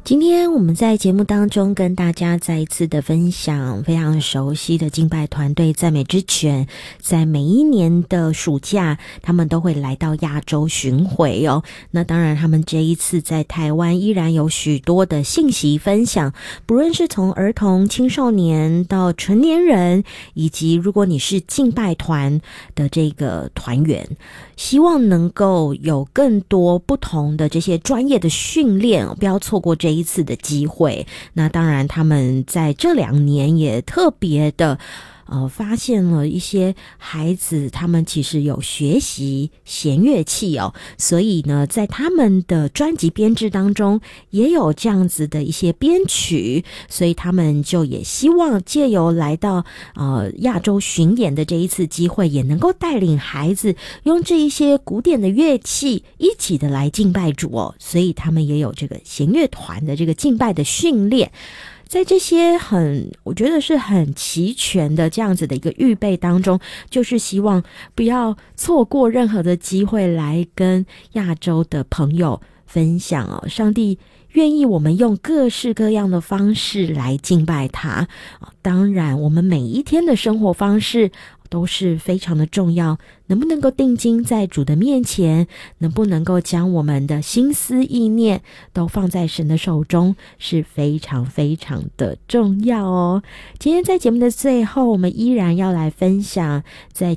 今天我们在节目当中跟大家再一次的分享非常熟悉的敬拜团队赞美之泉，在每一年的暑假他们都会来到亚洲巡回哦。那当然他们这一次在台湾依然有许多的信息分享，不论是从儿童青少年到成年人，以及如果你是敬拜团的这个团员，希望能够有更多不同的这些专业的训练，不要错过这一次的机会。那当然他们在这2年也特别的发现了一些孩子他们其实有学习弦乐器哦，所以呢在他们的专辑编制当中也有这样子的一些编曲，所以他们就也希望借由来到亚洲巡演的这一次机会，也能够带领孩子用这一些古典的乐器一起的来敬拜主哦，所以他们也有这个弦乐团的这个敬拜的训练。在这些我觉得是很齐全的这样子的一个预备当中，就是希望不要错过任何的机会来跟亚洲的朋友分享哦，上帝愿意我们用各式各样的方式来敬拜他。当然我们每一天的生活方式都是非常的重要，能不能够定睛在主的面前，能不能够将我们的心思意念都放在神的手中，是非常非常的重要哦。今天在节目的最后，我们依然要来分享在